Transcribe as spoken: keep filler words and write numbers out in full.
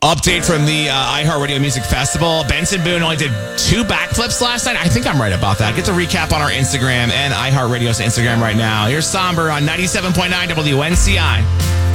Update from the uh, iHeartRadio Music Festival. Benson Boone only did two backflips last night. I think I'm right about that. Get the recap on our Instagram and iHeartRadio's Instagram right now. Here's Somber on ninety-seven point nine W N C I.